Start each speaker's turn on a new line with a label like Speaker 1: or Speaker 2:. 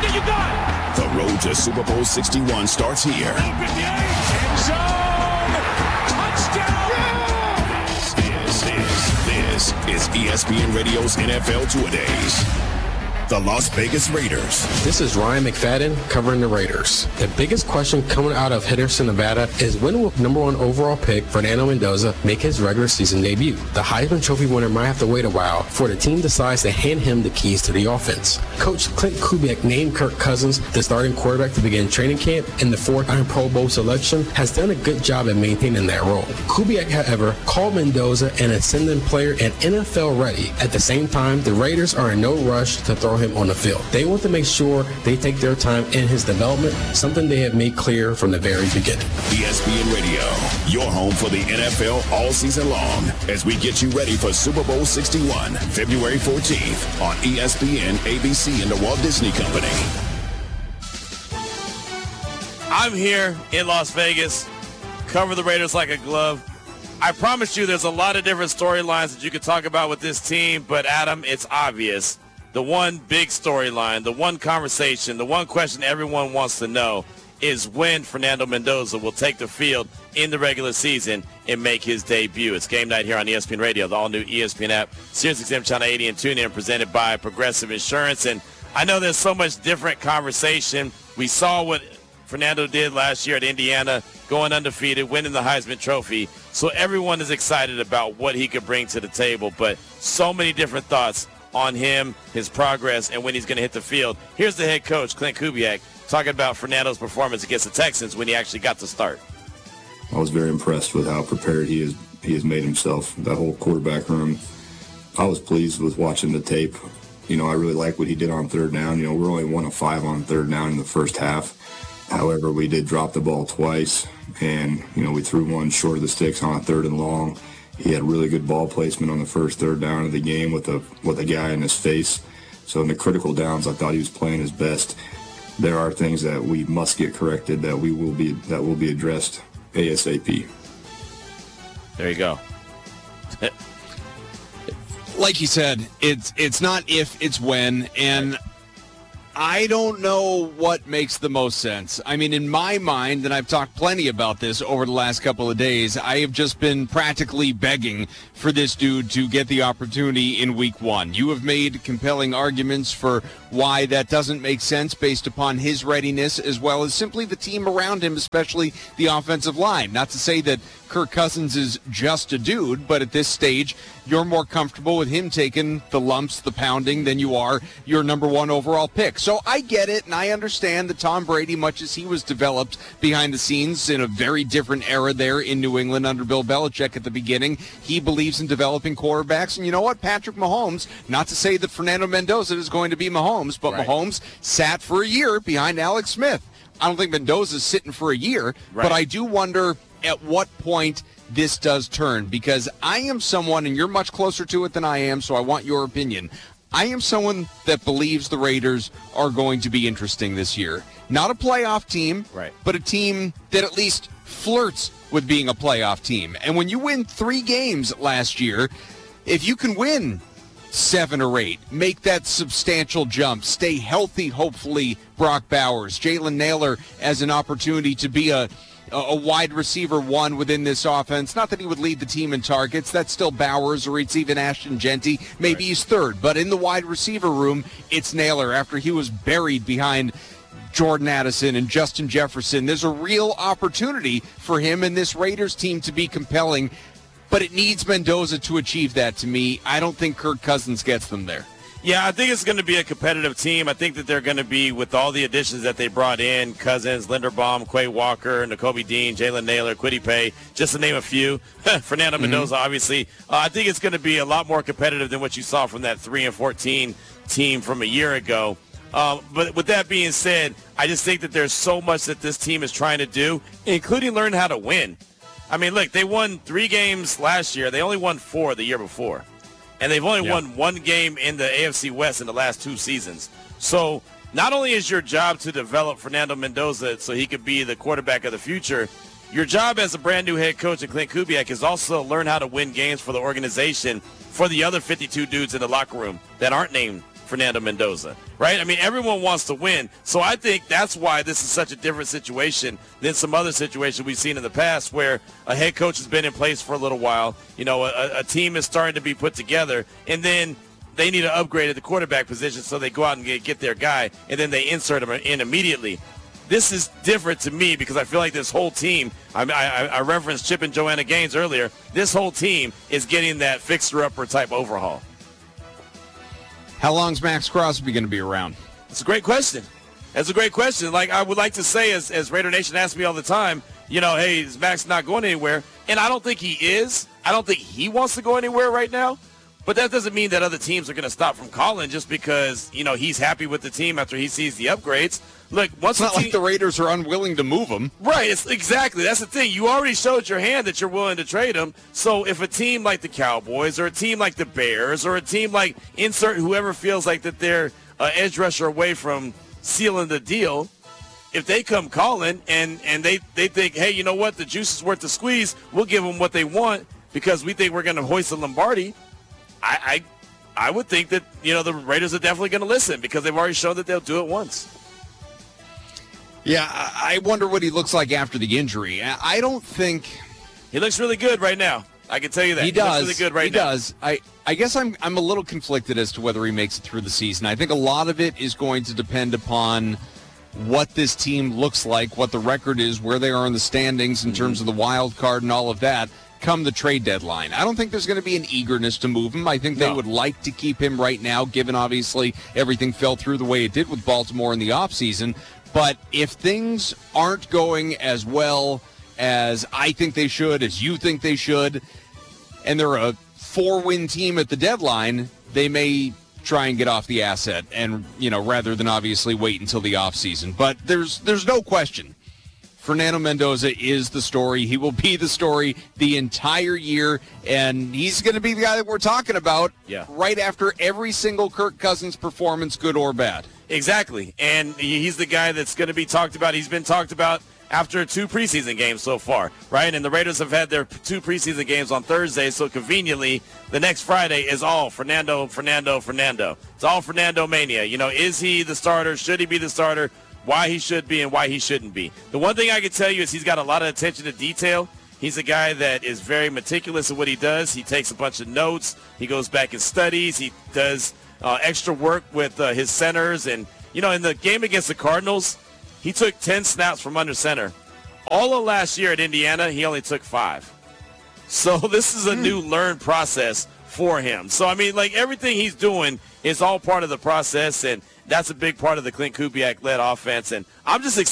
Speaker 1: it, you got it.
Speaker 2: The road to Super Bowl 61 starts here.
Speaker 1: Open the end zone. Touchdown.
Speaker 2: This is ESPN Radio's NFL Two-A-Days. The Las Vegas Raiders.
Speaker 3: This is Ryan McFadden covering the Raiders. The biggest question coming out of Henderson, Nevada is when will number 1 overall pick Fernando Mendoza make his regular season debut? The Heisman Trophy winner might have to wait a while before the team decides to hand him the keys to the offense. Coach Clint Kubiak named Kirk Cousins the starting quarterback to begin training camp, and the 4th-time Pro Bowl selection has done a good job at maintaining that role. Kubiak, however, called Mendoza an ascendant player and NFL ready. At the same time, the Raiders are in no rush to throw him on the field. They want to make sure they take their time in his development, something they have made clear from the very beginning.
Speaker 2: ESPN Radio, your home for the NFL all season long, as we get you ready for Super Bowl 61, February 14th on ESPN, ABC, and the Walt Disney Company.
Speaker 4: I'm here in Las Vegas, cover the Raiders like a glove. I promise you there's a lot of different storylines that you could talk about with this team, but Adam, it's obvious. The one big storyline, the one conversation, the one question everyone wants to know is when Fernando Mendoza will take the field in the regular season and make his debut. It's game night here on ESPN Radio, the all-new ESPN app, SiriusXM Channel 80 and TuneIn, presented by Progressive Insurance. And I know there's so much different conversation. We saw what Fernando did last year at Indiana, going undefeated, winning the Heisman Trophy. So everyone is excited about what he could bring to the table, but so many different thoughts on him, his progress, and when he's going to hit the field. Here's the head coach, Clint Kubiak, talking about Fernando's performance against the Texans when he actually got to start.
Speaker 5: I was very impressed with how prepared he has made himself, that whole quarterback room. I was pleased with watching the tape. You know, I really like what he did on third down. You know, we're only 1 of 5 on third down in the first half. However, we did drop the ball twice, and, you know, we threw one short of the sticks on a 3rd and long. He had really good ball placement on the first 3rd down of the game with a guy in his face. So in the critical downs, I thought he was playing his best. There are things that we must get corrected that will be addressed ASAP.
Speaker 4: There you go.
Speaker 6: Like you said, it's not if, it's when, and I don't know what makes the most sense. I mean, in my mind, and I've talked plenty about this over the last couple of days, I have just been practically begging for this dude to get the opportunity in week 1. You have made compelling arguments for why that doesn't make sense based upon his readiness as well as simply the team around him, especially the offensive line. Not to say that Kirk Cousins is just a dude, but at this stage, you're more comfortable with him taking the lumps, the pounding, than you are your number 1 overall pick. So I get it, and I understand that Tom Brady, much as he was developed behind the scenes in a very different era there in New England under Bill Belichick at the beginning, he believes in developing quarterbacks. And you know what? Patrick Mahomes, not to say that Fernando Mendoza is going to be Mahomes, but right. Mahomes sat for a year behind Alex Smith. I don't think Mendoza's sitting for a year, right. But I do wonder at what point this does turn, because I am someone, and you're much closer to it than I am, so I want your opinion. I am someone that believes the Raiders are going to be interesting this year. Not a playoff team, right, but a team that at least flirts with being a playoff team. And when you win 3 games last year, if you can win 7 or 8, make that substantial jump, stay healthy, hopefully, Brock Bowers, Jalen Nailor as an opportunity to be a wide receiver 1 within this offense. Not that he would lead the team in targets. That's still Bowers, or it's even Ashton Genty. Maybe he's 3rd. But in the wide receiver room, it's Nailor after he was buried behind Jordan Addison and Justin Jefferson. There's a real opportunity for him and this Raiders team to be compelling, but it needs Mendoza to achieve that to me. I don't think Kirk Cousins gets them there.
Speaker 4: Yeah, I think it's going to be a competitive team. I think that they're going to be, with all the additions that they brought in, Cousins, Linderbaum, Quay Walker, Nakobe Dean, Jalen Nailor, Kwity Paye, just to name a few. Fernando Mendoza, obviously. I think it's going to be a lot more competitive than what you saw from that 3-14 team from a year ago. But with that being said, I just think that there's so much that this team is trying to do, including learn how to win. I mean, look, they won 3 games last year. They only won 4 the year before. And they've only won 1 game in the AFC West in the last 2 seasons. So not only is your job to develop Fernando Mendoza so he could be the quarterback of the future, your job as a brand-new head coach in Clint Kubiak is also learn how to win games for the organization, for the other 52 dudes in the locker room that aren't named Fernando Mendoza, right? I mean, everyone wants to win. So I think that's why this is such a different situation than some other situations we've seen in the past where a head coach has been in place for a little while. You know, a team is starting to be put together, and then they need to upgrade at the quarterback position, so they go out and get their guy, and then they insert him in immediately. This is different to me because I feel like this whole team, I referenced Chip and Joanna Gaines earlier, this whole team is getting that fixer-upper type overhaul.
Speaker 6: How long's Max Crosby going to be around?
Speaker 4: It's a great question. That's a great question. Like I would like to say, as Raider Nation asks me all the time, you know, hey, is Max not going anywhere? And I don't think he is. I don't think he wants to go anywhere right now. But that doesn't mean that other teams are going to stop from calling just because, you know, he's happy with the team after he sees the upgrades. Look, once
Speaker 6: it's not like the Raiders are unwilling to move him.
Speaker 4: Right, exactly. That's the thing. You already showed your hand that you're willing to trade him. So if a team like the Cowboys or a team like the Bears or a team like insert whoever feels like that they're edge rusher away from sealing the deal, if they come calling and they think, hey, you know what, the juice is worth the squeeze, we'll give them what they want because we think we're going to hoist the Lombardi, I would think that, you know, the Raiders are definitely going to listen because they've already shown that they'll do it once.
Speaker 6: Yeah, I wonder what he looks like after the injury. I don't think
Speaker 4: he looks really good right now. I can tell you that.
Speaker 6: He does.
Speaker 4: Looks really good right now.
Speaker 6: He does. I guess I'm a little conflicted as to whether he makes it through the season. I think a lot of it is going to depend upon what this team looks like, what the record is, where they are in the standings in terms of the wild card and all of that come the trade deadline. I don't think there's going to be an eagerness to move him. I think they would like to keep him right now, given obviously everything fell through the way it did with Baltimore in the offseason. But if things aren't going as well as I think they should, as you think they should, and they're a 4-win team at the deadline, they may try and get off the asset and, you know, rather than obviously wait until the offseason. But there's no question. Fernando Mendoza is the story. He will be the story the entire year, and he's going to be the guy that we're talking about right after every single Kirk Cousins performance, good or bad.
Speaker 4: Exactly, and he's the guy that's going to be talked about. He's been talked about after 2 preseason games so far, right? And the Raiders have had their 2 preseason games on Thursday, so conveniently the next Friday is all Fernando. It's all Fernando mania. You know, is he the starter? Should he be the starter? Why he should be and why he shouldn't be. The one thing I can tell you is he's got a lot of attention to detail. He's a guy that is very meticulous in what he does. He takes a bunch of notes. He goes back and studies. He does extra work with his centers. And, you know, in the game against the Cardinals, he took 10 snaps from under center. All of last year at Indiana, he only took 5. So this is a new learned process for him. So, I mean, like, everything he's doing is all part of the process, and that's a big part of the Clint Kubiak-led offense. And I'm just excited.